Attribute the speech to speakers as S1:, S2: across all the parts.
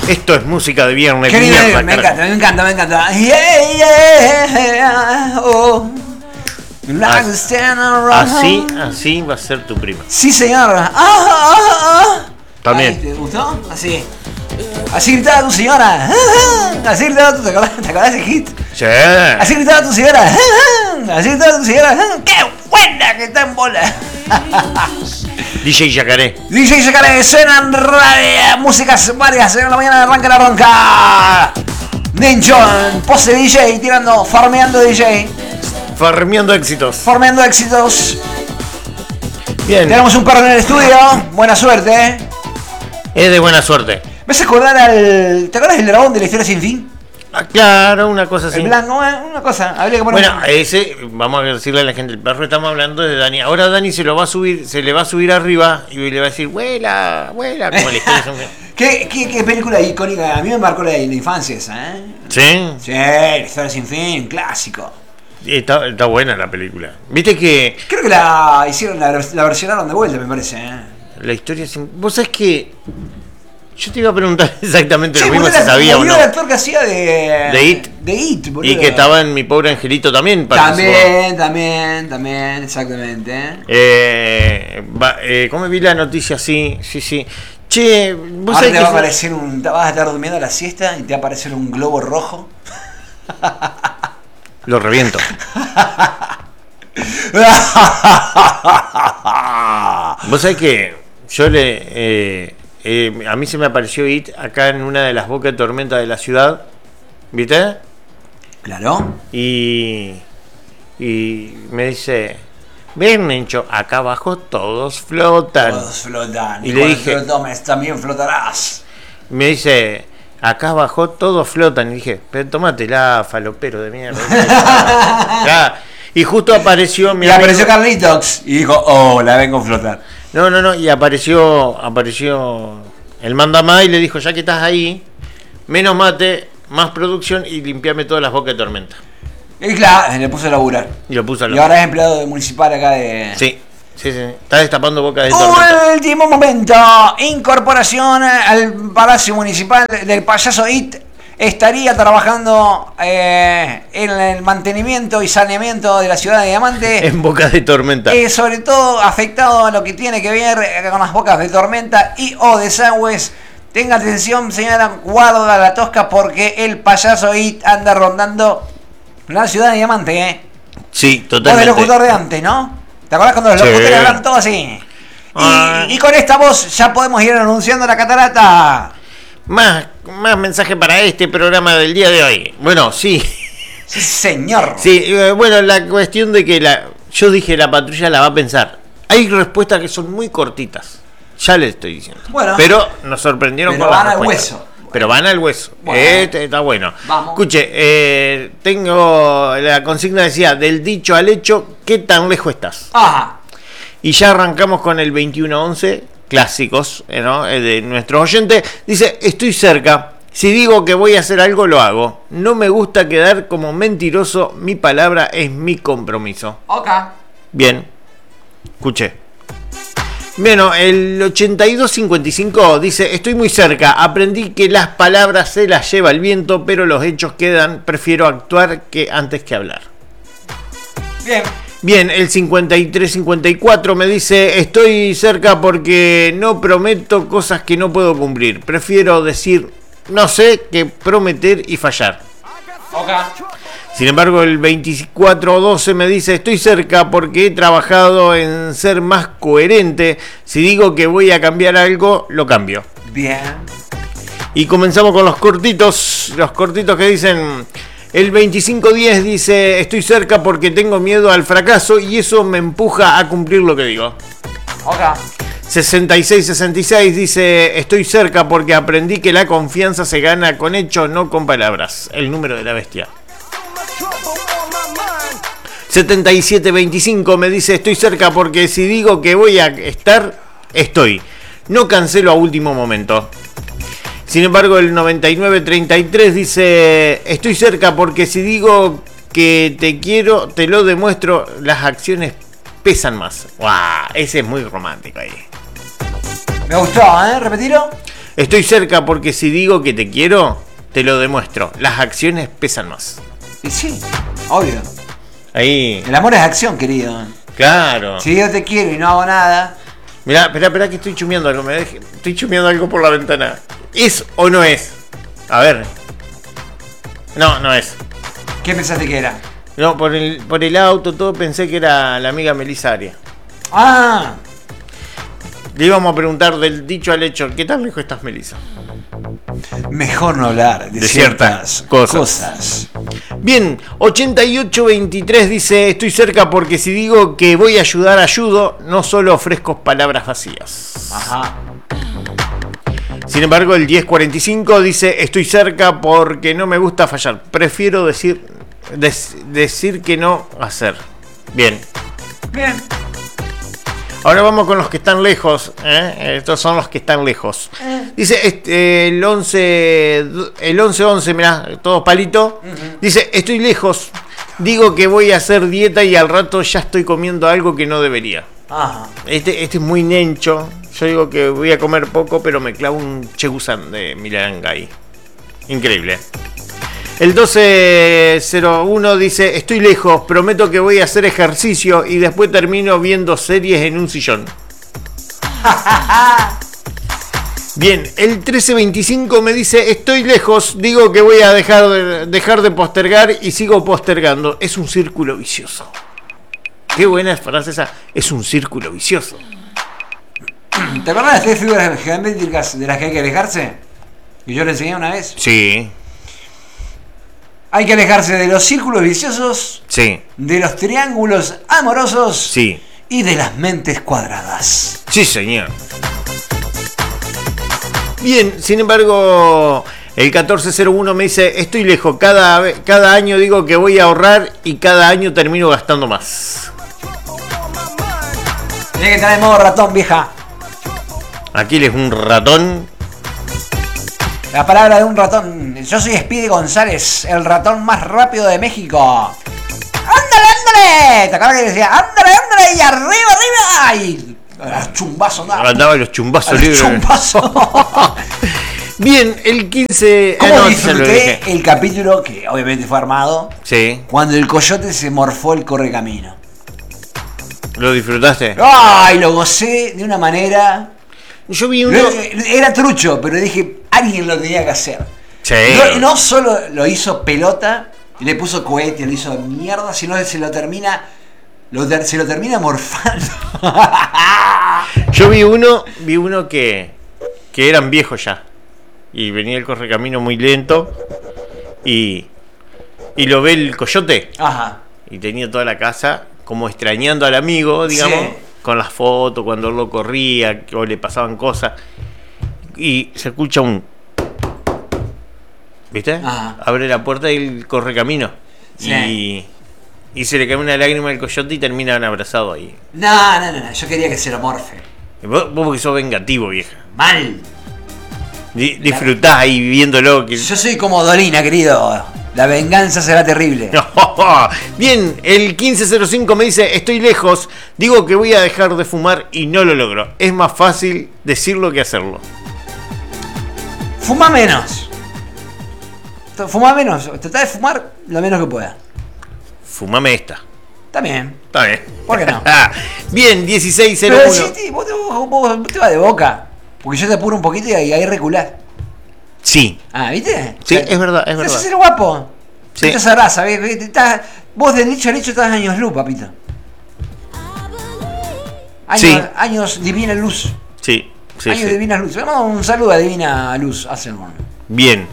S1: Esto es música de viernes.
S2: Qué nivel, me encanta. Oh.
S1: Así va a ser tu prima.
S2: Sí, señor.
S1: También.
S2: Ay, ¿te gustó? Así. Así gritaba tu señora. Así gritaba tu... ¿Te acordás de ese hit?
S1: Sí.
S2: Así gritaba tu señora. Así gritaba tu señora. ¡Qué buena que está en bola!
S1: DJ Yacaré.
S2: DJ Yacaré, suenan músicas varias. En la mañana arranca la ronca. Ninjon, pose DJ, tirando, farmeando DJ.
S1: Farmeando éxitos. Bien.
S2: Tenemos un perro en el estudio. Buena suerte.
S1: Es de buena suerte.
S2: ¿Me hace acordar al... ¿Te acuerdas del dragón de la historia sin fin?
S1: Claro, una cosa así.
S2: El blanco, una cosa. Habría que poner.
S1: Bueno, ese, vamos a decirle a la gente, el perro estamos hablando de Dani. Ahora Dani se le va a subir arriba y le va a decir, vuela, como le está diciendo.
S2: ¿Qué película icónica? A mí me marcó la infancia esa, ¿eh?
S1: ¿Sí?
S2: Sí, la historia sin fin, clásico.
S1: Está buena la película. Viste que...
S2: Creo que la hicieron, la versionaron de vuelta, me parece, ¿eh?
S1: La historia sin... Vos sabés que... Yo te iba a preguntar exactamente lo mismo si sabía o no.
S2: El actor que hacía de
S1: It.
S2: De It, boludo.
S1: Y que estaba en Mi Pobre Angelito también.
S2: También, exactamente.
S1: ¿Cómo vi la noticia? Sí. Che, vos
S2: ahora
S1: sabés
S2: te
S1: que...
S2: va a aparecer vas a estar durmiendo a la siesta y te va a aparecer un globo rojo.
S1: Lo reviento. Vos sabés que yo a mí se me apareció It acá en una de las bocas de tormenta de la ciudad, ¿viste?
S2: Claro.
S1: Y me dice, ven, Mencho, acá abajo todos flotan.
S2: Y
S1: le dije,
S2: te lo tomes, también flotarás.
S1: Me dice, acá abajo todos flotan. Y dije, pero tómatela, falopero de mierda. Ya. Y justo apareció mi amigo.
S2: Apareció Carlitos y dijo, la vengo a flotar.
S1: No, y apareció el mandamás y le dijo, ya que estás ahí, menos mate, más producción y limpiame todas las bocas de tormenta.
S2: Y claro, le puso a laburar.
S1: Y
S2: ahora es empleado municipal acá de...
S1: Sí. Está destapando bocas de tormenta.
S2: Último momento. Incorporación al Palacio Municipal del payaso It. Estaría trabajando en el mantenimiento y saneamiento de la ciudad de Diamante.
S1: En bocas de tormenta.
S2: Sobre todo afectado a lo que tiene que ver con las bocas de tormenta y o desagües. Tenga atención, señora, guarda la tosca porque el payaso It anda rondando la ciudad de Diamante, ¿eh?
S1: Sí, totalmente.
S2: Vos del locutor de antes, ¿no? ¿Te acordás cuando los locutores hablan todo así? Y con esta voz ya podemos ir anunciando la catarata.
S1: Más mensaje para este programa del día de hoy. Bueno, sí.
S2: Sí, señor.
S1: Sí, bueno, la cuestión de que yo dije la patrulla la va a pensar. Hay respuestas que son muy cortitas. Ya le estoy diciendo. Bueno, pero nos sorprendieron con las respuestas. Pero van al hueso. Bueno. Está bueno.
S2: Vamos.
S1: Escuche, tengo la consigna, decía, del dicho al hecho, ¿qué tan lejos estás?
S2: Ajá.
S1: Y ya arrancamos con el 2111, clásicos, ¿no? De nuestros oyentes. Dice, estoy cerca. Si digo que voy a hacer algo, lo hago. No me gusta quedar como mentiroso. Mi palabra es mi compromiso.
S2: Ok.
S1: Bien. Escuché. Bueno, el 8255 dice, estoy muy cerca, aprendí que las palabras se las lleva el viento, pero los hechos quedan, prefiero actuar antes que hablar. Bien, el 5354 me dice, estoy cerca porque no prometo cosas que no puedo cumplir, prefiero decir no sé que prometer y fallar.
S2: Ok.
S1: Sin embargo, el 2412 me dice, estoy cerca porque he trabajado en ser más coherente. Si digo que voy a cambiar algo, lo cambio.
S2: Bien.
S1: Y comenzamos con los cortitos que dicen, el 2510 dice, estoy cerca porque tengo miedo al fracaso y eso me empuja a cumplir lo que digo.
S2: Ok.
S1: 6666 dice, estoy cerca porque aprendí que la confianza se gana con hechos, no con palabras. El número de la bestia. 7725 me dice, estoy cerca porque si digo que voy a estar, estoy. No cancelo a último momento. Sin embargo, el 9933 dice, estoy cerca porque si digo que te quiero, te lo demuestro, las acciones pesan más. ¡Wow! Ese es muy romántico ahí.
S2: Me gustó, ¿eh? ¿Repetirlo?
S1: Estoy cerca porque si digo que te quiero, te lo demuestro. Las acciones pesan más.
S2: Y sí, obvio.
S1: Ahí.
S2: El amor es acción, querido.
S1: Claro.
S2: Si yo te quiero y no hago nada.
S1: Mirá, espera que estoy chumeando algo. Estoy chumeando algo por la ventana. ¿Es o no es? A ver. No, no es.
S2: ¿Qué pensaste que era?
S1: No, por el auto, todo pensé que era la amiga Melissa Arias.
S2: Ah.
S1: Le íbamos a preguntar del dicho al hecho, ¿qué tan lejos estás, Melissa?
S2: Mejor no hablar de ciertas cosas.
S1: Bien, 8823 dice, estoy cerca porque si digo que voy a ayudar, ayudo, no solo ofrezco palabras vacías.
S2: Ajá.
S1: Sin embargo, el 1045 dice, estoy cerca porque no me gusta fallar. Prefiero decir que no hacer. Bien.
S2: Bien.
S1: Ahora vamos con los que están lejos. Estos son los que están lejos. Dice el 11-11, mirá, todos palito. Dice, estoy lejos. Digo que voy a hacer dieta y al rato ya estoy comiendo algo que no debería.
S2: Ajá.
S1: Este es muy nencho. Yo digo que voy a comer poco, pero me clavo un chegusan de milanga ahí. Increíble. El 1201 dice, estoy lejos, prometo que voy a hacer ejercicio y después termino viendo series en un sillón. Bien, el 1325 me dice, estoy lejos, digo que voy a dejar de postergar y sigo postergando. Es un círculo vicioso. Qué buena frase esa, es un círculo vicioso.
S2: ¿Te acuerdas de las 3 figuras geométricas de las que hay que alejarse? Que yo le enseñé una vez.
S1: Sí.
S2: Hay que alejarse de los círculos viciosos,
S1: Sí.
S2: de los triángulos amorosos,
S1: Sí.
S2: y de las mentes cuadradas.
S1: Sí, señor. Bien, sin embargo, el 1401 me dice, estoy lejos, cada año digo que voy a ahorrar y cada año termino gastando más.
S2: Tiene que estar en modo ratón, vieja.
S1: Aquiles un ratón.
S2: La palabra de un ratón. Yo soy Speedy González, el ratón más rápido de México. ¡Ándale, ándale! ¿Te acuerdas que decía, ándale, ándale? Y arriba, arriba. ¡Ay! Chumbazo, nada.
S1: Andaba los chumbazos libres.
S2: Chumbazo.
S1: Bien, el 15...
S2: ¿Cómo
S1: no,
S2: disfruté el capítulo, que obviamente fue armado,
S1: sí.
S2: cuando el coyote se morfó el correcamino?
S1: ¿Lo disfrutaste?
S2: ¡Ay! Lo gocé de una manera...
S1: Yo vi uno...
S2: Era trucho, pero dije, alguien lo tenía que hacer.
S1: Sí.
S2: No solo lo hizo pelota, le puso cohete, lo hizo mierda, sino que se lo termina morfando.
S1: Yo vi uno que eran viejos ya. Y venía el correcamino muy lento. Y lo ve el coyote.
S2: Ajá.
S1: Y tenía toda la casa como extrañando al amigo, digamos. Sí. Con las fotos, cuando él lo corría, o le pasaban cosas. Y se escucha un... ¿Viste?
S2: Ajá.
S1: Abre la puerta y el correcamino.
S2: Sí.
S1: Y se le cae una lágrima al coyote y terminan abrazados ahí.
S2: No. Yo quería que se lo morfe.
S1: Vos porque sos vengativo, vieja.
S2: Mal.
S1: Disfrutás ahí viéndolo. Que...
S2: Yo soy como Dolina, querido. La venganza será terrible.
S1: Bien, el 1505 me dice, estoy lejos, digo que voy a dejar de fumar y no lo logro. Es más fácil decirlo que hacerlo.
S2: Fuma menos. Fuma menos. Trata de fumar lo menos que pueda.
S1: Fumame esta.
S2: Está bien.
S1: Está bien.
S2: ¿Por qué no?
S1: Bien, 1601.
S2: Pero si vos te vas de boca. Porque yo te apuro un poquito y ahí reculás.
S1: Sí.
S2: Ah, ¿viste?
S1: Sí, o sea, es verdad, es verdad.
S2: Estás el guapo.
S1: Sí.
S2: Estás a raza, vos de dicho al hecho estás años luz, papito. Años divina luz.
S1: Sí,
S2: años divina luz. Vamos un saludo a Divina Luz Hasselman.
S1: Bien.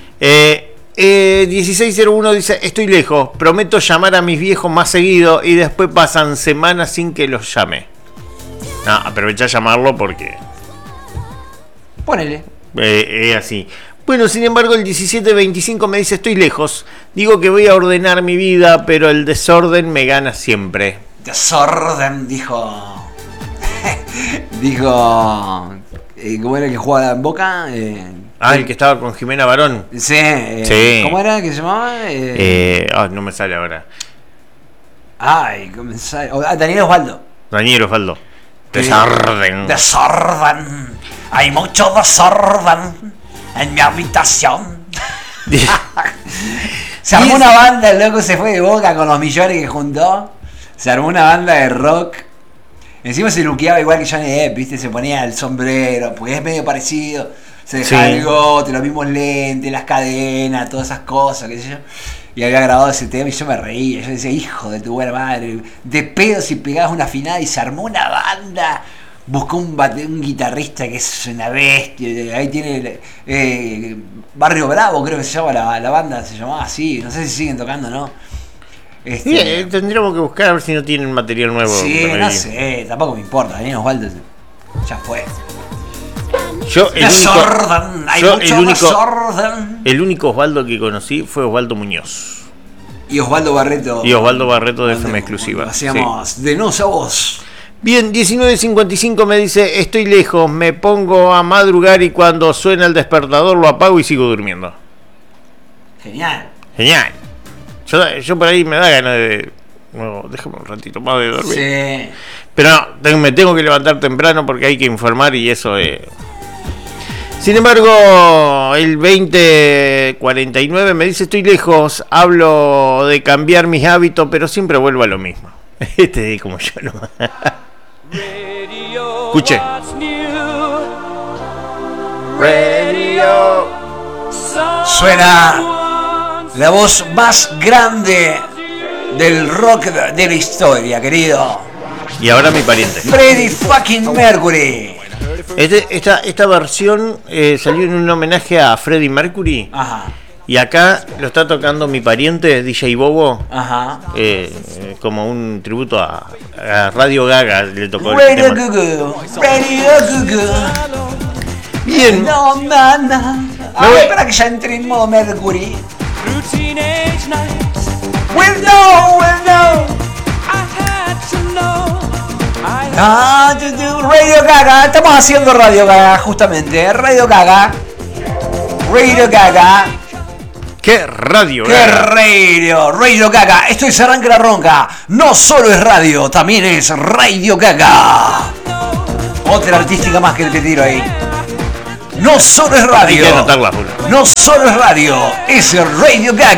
S1: 1601 dice, estoy lejos, prometo llamar a mis viejos más seguido y después pasan semanas sin que los llame. No, aprovecha a llamarlo porque...
S2: Ponele.
S1: Es así. Bueno, sin embargo, el 1725 me dice, estoy lejos. Digo que voy a ordenar mi vida, pero el desorden me gana siempre.
S2: Desorden, dijo... dijo... ¿Cómo era el que jugaba en Boca?
S1: El que estaba con Jimena Barón.
S2: Sí,
S1: sí.
S2: ¿Cómo era que se llamaba?
S1: No me sale ahora.
S2: ¿Cómo me sale? Daniel Osvaldo.
S1: Daniel Osvaldo. Desorden.
S2: Desorden. Hay mucho desorden en mi habitación. Se armó una banda, el loco se fue de Boca con los millones que juntó. Se armó una banda de rock. Encima se luqueaba igual que Johnny Depp, ¿viste? Se ponía el sombrero, porque es medio parecido. Se dejaba el bigote, los mismos lentes, las cadenas, todas esas cosas, qué sé yo. Y había grabado ese tema y yo me reía. Yo decía, hijo de tu buena madre, de pedo si pegabas una afinada, y se armó una banda. Buscó un guitarrista que es una bestia. Ahí tiene Barrio Bravo, creo que se llama la banda, se llamaba así. No sé si siguen tocando, ¿no?
S1: Tendríamos que buscar a ver si no tienen material nuevo.
S2: Sí, no sé, tampoco me importa. Daniel Osvaldo ya fue.
S1: El único Osvaldo que conocí fue Osvaldo Muñoz.
S2: Y Osvaldo Barreto.
S1: De FM Exclusiva.
S2: Hacíamos sí. De nos a vos.
S1: Bien, 19:55 me dice, estoy lejos, me pongo a madrugar y cuando suena el despertador lo apago y sigo durmiendo.
S2: Genial.
S1: Yo por ahí me da ganas de... No, déjame un ratito más de dormir.
S2: Sí.
S1: Pero no, me tengo que levantar temprano porque hay que informar y eso es... Sin embargo, el 20:49 me dice, estoy lejos, hablo de cambiar mis hábitos, pero siempre vuelvo a lo mismo. Este es como yo nomás. Escuche.
S2: Suena la voz más grande del rock de la historia, querido.
S1: Y ahora mi pariente.
S2: Freddie fucking Mercury.
S1: Esta versión salió en un homenaje a Freddie Mercury.
S2: Ajá.
S1: Y acá lo está tocando mi pariente, DJ Bobo.
S2: Ajá.
S1: Como un tributo a Radio Gaga. Le tocó
S2: Radio Gaga.
S1: Bien.
S2: No, man. A ver, espera que ya entré en modo Mercury. Well, no. Radio Gaga. Estamos haciendo Radio Gaga, justamente. Radio Gaga.
S1: ¿Qué radio?
S2: ¡Qué radio! Radio Gaga. Esto es Arranca la Ronca. No solo es radio, también es Radio Gaga. Otra artística más que te tiro ahí. No solo es radio.
S1: Hay que anotarla,
S2: no solo es radio, es Radio Gaga.